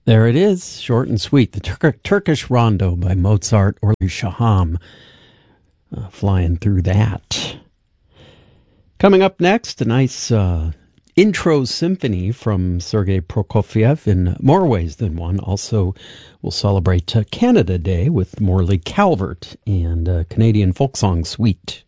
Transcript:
There it is, short and sweet. The Turkish Rondo by Mozart or Shaham. Flying through that. Coming up next, a nice intro symphony from Sergei Prokofiev in more ways than one. Also, we'll celebrate Canada Day with Morley Calvert and Canadian folk song Sweet.